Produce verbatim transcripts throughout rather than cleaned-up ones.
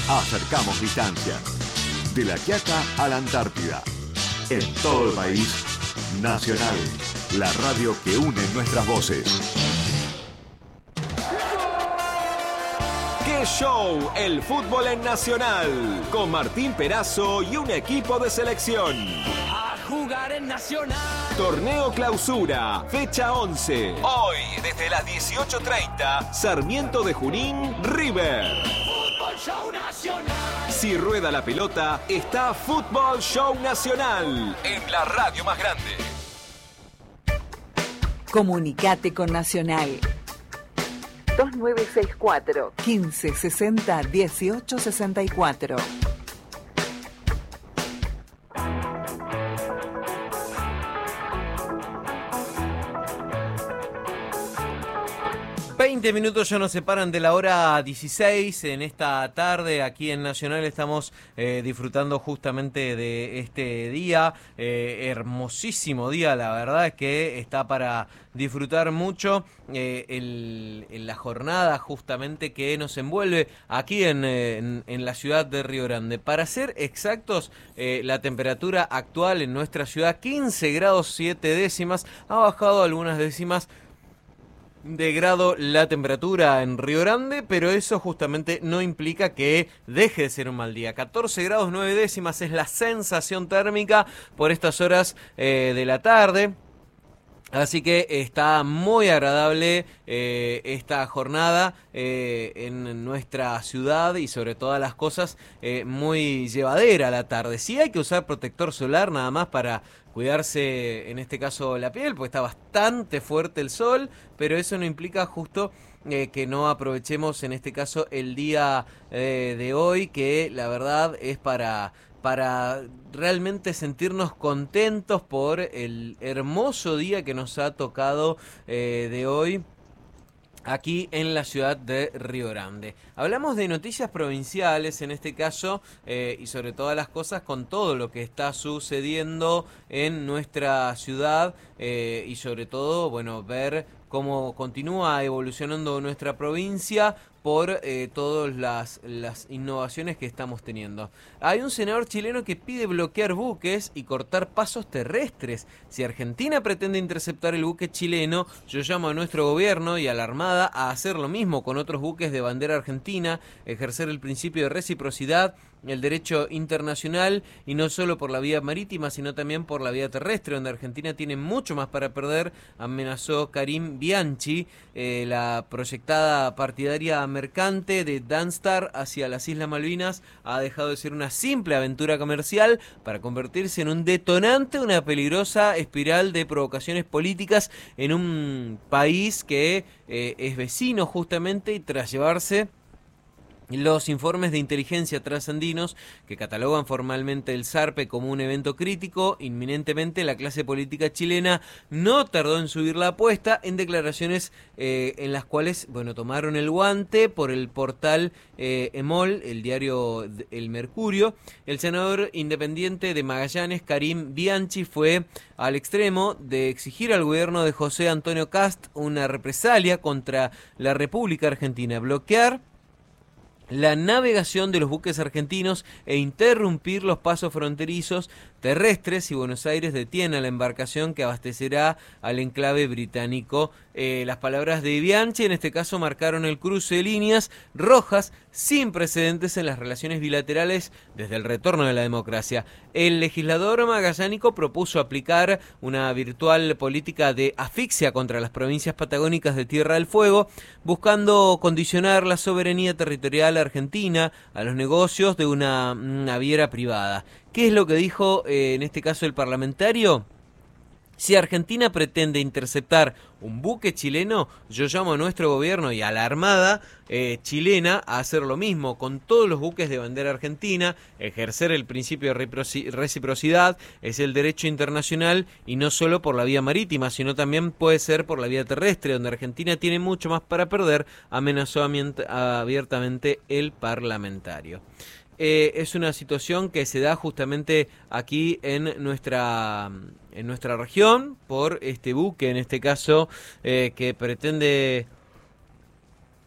acercamos distancias. De La Quiaca a la Antártida. En todo el país, Nacional, la radio que une nuestras voces. ¡Qué show! El fútbol en Nacional. Con Martín Perazo y un equipo de selección. A jugar en Nacional. Torneo Clausura, fecha once. Hoy, desde las dieciocho treinta, Sarmiento de Junín, River. Fútbol Show Nacional. Si rueda la pelota, está Fútbol Show Nacional. En la radio más grande. Comunicate con Nacional. dos nueve seis cuatro, quince sesenta, dieciocho sesenta y cuatro. veinte minutos ya nos separan de la hora dieciséis en esta tarde. Aquí en Nacional estamos eh, disfrutando justamente de este día, eh, hermosísimo día, la verdad es que está para disfrutar mucho eh, el, en la jornada justamente que nos envuelve aquí en, en, en la ciudad de Río Grande. Para ser exactos, eh, la temperatura actual en nuestra ciudad, quince grados siete décimas, ha bajado algunas décimas de grado la temperatura en Río Grande, pero eso justamente no implica que deje de ser un mal día. catorce grados nueve décimas es la sensación térmica por estas horas eh, de la tarde. Así que está muy agradable eh, esta jornada eh, en nuestra ciudad y sobre todas las cosas eh, muy llevadera la tarde. Sí hay que usar protector solar nada más para cuidarse, en este caso la piel, porque está bastante fuerte el sol, pero eso no implica justo eh, que no aprovechemos en este caso el día eh, de hoy, que la verdad es para... para realmente sentirnos contentos por el hermoso día que nos ha tocado eh, de hoy aquí en la ciudad de Río Grande. Hablamos de noticias provinciales en este caso eh, y sobre todas las cosas con todo lo que está sucediendo en nuestra ciudad eh, y sobre todo, bueno, ver cómo continúa evolucionando nuestra provincia por eh, todas las, las innovaciones que estamos teniendo. Hay un senador chileno que pide bloquear buques y cortar pasos terrestres. Si Argentina pretende interceptar el buque chileno, yo llamo a nuestro gobierno y a la Armada a hacer lo mismo con otros buques de bandera argentina, ejercer el principio de reciprocidad, el derecho internacional, y no solo por la vía marítima, sino también por la vía terrestre, donde Argentina tiene mucho más para perder, amenazó Karim Bianchi, eh, la proyectada partidaria mercante de Danstar hacia las Islas Malvinas ha dejado de ser una simple aventura comercial para convertirse en un detonante de una peligrosa espiral de provocaciones políticas en un país que eh, es vecino justamente, y tras llevarse los informes de inteligencia trascendinos que catalogan formalmente el zarpe como un evento crítico, inminentemente la clase política chilena no tardó en subir la apuesta en declaraciones eh, en las cuales, bueno, tomaron el guante por el portal eh, EMOL, el diario El Mercurio. El senador independiente de Magallanes, Karim Bianchi, fue al extremo de exigir al gobierno de José Antonio Kast una represalia contra la República Argentina, bloquear la navegación de los buques argentinos e interrumpir los pasos fronterizos terrestres si Buenos Aires detiene a la embarcación que abastecerá al enclave británico. Eh, las palabras de Bianchi en este caso marcaron el cruce de líneas rojas sin precedentes en las relaciones bilaterales desde el retorno de la democracia. El legislador magallánico propuso aplicar una virtual política de asfixia contra las provincias patagónicas de Tierra del Fuego, buscando condicionar la soberanía territorial argentina a los negocios de una naviera privada. ¿Qué es lo que dijo eh, en este caso el parlamentario? Si Argentina pretende interceptar un buque chileno, yo llamo a nuestro gobierno y a la Armada eh, chilena a hacer lo mismo con todos los buques de bandera argentina, ejercer el principio de reciprocidad, es el derecho internacional, y no solo por la vía marítima, sino también puede ser por la vía terrestre, donde Argentina tiene mucho más para perder, amenazó abiertamente el parlamentario. Eh, es una situación que se da justamente aquí en nuestra en nuestra región por este buque, en este caso, eh, que pretende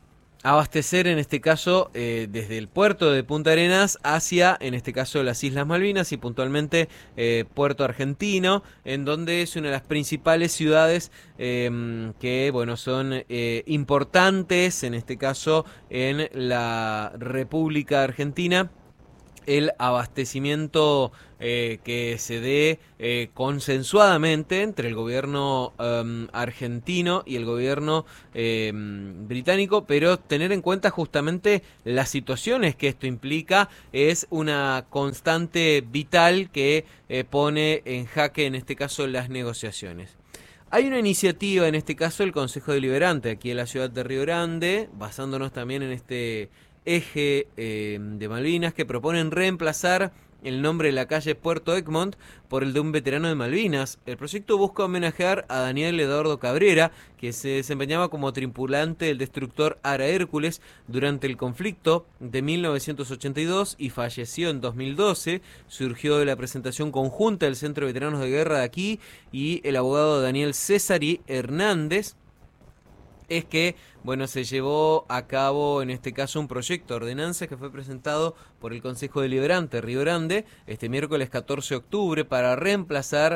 abastecer en este caso eh, desde el puerto de Punta Arenas hacia, en este caso, las Islas Malvinas y puntualmente eh, Puerto Argentino, en donde es una de las principales ciudades eh, que, bueno, son eh, importantes, en este caso, en la República Argentina. El abastecimiento eh, que se dé eh, consensuadamente entre el gobierno um, argentino y el gobierno eh, británico, pero tener en cuenta justamente las situaciones que esto implica es una constante vital que eh, pone en jaque, en este caso, las negociaciones. Hay una iniciativa, en este caso el Consejo Deliberante aquí en la ciudad de Río Grande, basándonos también en este eje eh, de Malvinas, que proponen reemplazar el nombre de la calle Puerto Egmont por el de un veterano de Malvinas. El proyecto busca homenajear a Daniel Eduardo Cabrera, que se desempeñaba como tripulante del destructor Ara Hércules durante el conflicto de mil novecientos ochenta y dos y falleció en dos mil doce. Surgió de la presentación conjunta del Centro de Veteranos de Guerra de aquí y el abogado Daniel Césari Hernández. Es que, bueno, se llevó a cabo en este caso un proyecto de ordenanza que fue presentado por el Consejo Deliberante de Río Grande este miércoles catorce de octubre para reemplazar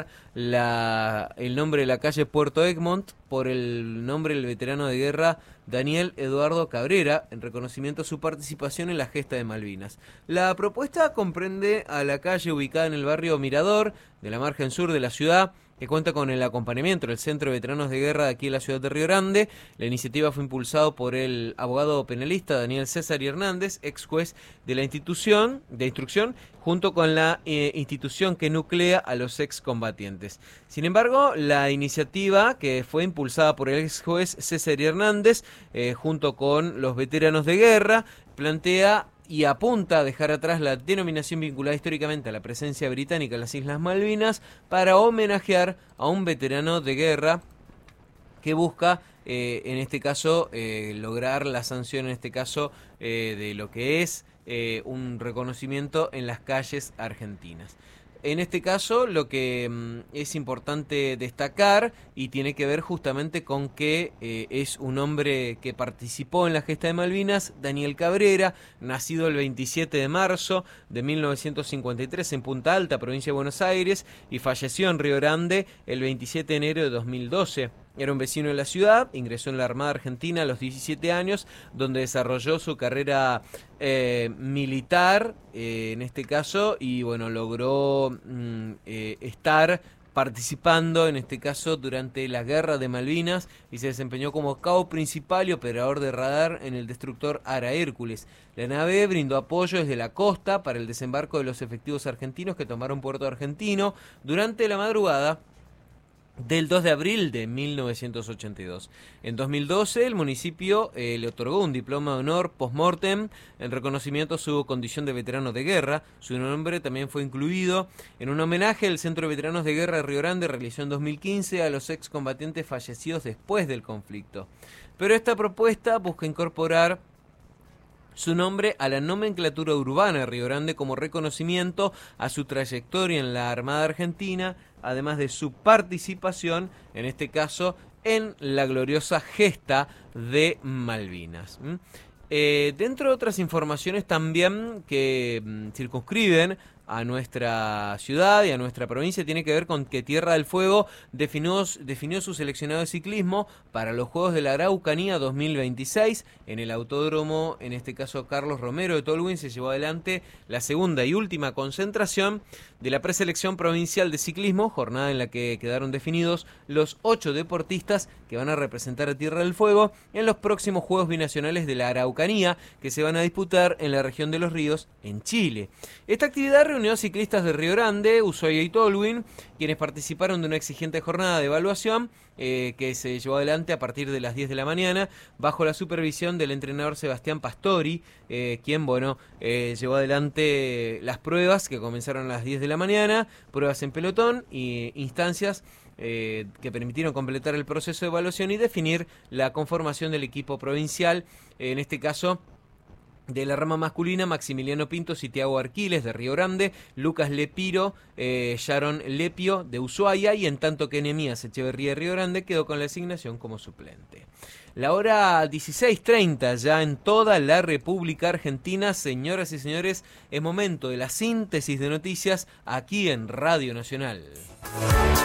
la, el nombre de la calle Puerto Egmont por el nombre del veterano de guerra Daniel Eduardo Cabrera, en reconocimiento a su participación en la gesta de Malvinas. La propuesta comprende a la calle ubicada en el barrio Mirador de la margen sur de la ciudad, que cuenta con el acompañamiento del Centro de Veteranos de Guerra de aquí en la ciudad de Río Grande. La iniciativa fue impulsada por el abogado penalista Daniel Césari Hernández, ex juez de la institución de instrucción, junto con la eh, institución que nuclea a los excombatientes. Sin embargo, la iniciativa, que fue impulsada por el ex juez Césari Hernández, eh, junto con los veteranos de guerra, plantea y apunta a dejar atrás la denominación vinculada históricamente a la presencia británica en las Islas Malvinas para homenajear a un veterano de guerra que busca, eh, en este caso, eh, lograr la sanción, en este caso, eh, de lo que es eh, un reconocimiento en las calles argentinas. En este caso, lo que mm, es importante destacar y tiene que ver justamente con que eh, es un hombre que participó en la gesta de Malvinas, Daniel Cabrera, nacido el veintisiete de marzo de mil novecientos cincuenta y tres en Punta Alta, provincia de Buenos Aires, y falleció en Río Grande el veintisiete de enero de dos mil doce. Era un vecino de la ciudad, ingresó en la Armada Argentina a los diecisiete años, donde desarrolló su carrera eh, militar, eh, en este caso, y bueno, logró mm, eh, estar participando, en este caso, durante la Guerra de Malvinas, y se desempeñó como cabo principal y operador de radar en el destructor Ara Hércules. La nave brindó apoyo desde la costa para el desembarco de los efectivos argentinos que tomaron Puerto Argentino durante la madrugada del dos de abril de mil novecientos ochenta y dos. En dos mil doce el municipio eh, le otorgó un diploma de honor post-mortem en reconocimiento a su condición de veterano de guerra. Su nombre también fue incluido en un homenaje del Centro de Veteranos de Guerra de Río Grande, realizó en dos mil quince a los excombatientes fallecidos después del conflicto. Pero esta propuesta busca incorporar su nombre a la nomenclatura urbana de Río Grande como reconocimiento a su trayectoria en la Armada Argentina, además de su participación, en este caso, en la gloriosa gesta de Malvinas. ¿Mm? Eh, dentro de otras informaciones también que mm, circunscriben a nuestra ciudad y a nuestra provincia, tiene que ver con que Tierra del Fuego definió, definió su seleccionado de ciclismo para los Juegos de la Araucanía dos mil veintiséis. En el autódromo, en este caso Carlos Romero de Tolwyn, se llevó adelante la segunda y última concentración de la preselección provincial de ciclismo, jornada en la que quedaron definidos los ocho deportistas que van a representar a Tierra del Fuego en los próximos Juegos Binacionales de la Araucanía, que se van a disputar en la región de Los Ríos, en Chile. Esta actividad reunió a ciclistas de Río Grande, Ushuaia y Tolwyn, quienes participaron de una exigente jornada de evaluación eh, que se llevó adelante a partir de las diez de la mañana, bajo la supervisión del entrenador Sebastián Pastori, eh, quien, bueno, eh, llevó adelante las pruebas que comenzaron a las diez de la mañana, pruebas en pelotón y instancias Eh, que permitieron completar el proceso de evaluación y definir la conformación del equipo provincial, eh, en este caso De la rama masculina, Maximiliano Pintos y Tiago Arquiles de Río Grande, Lucas Lepiro, eh, Sharon Lepio de Ushuaia, y en tanto que Enemías Echeverría de Río Grande quedó con la asignación como suplente. La hora dieciséis treinta ya en toda la República Argentina. Señoras y señores, es momento de la síntesis de noticias aquí en Radio Nacional.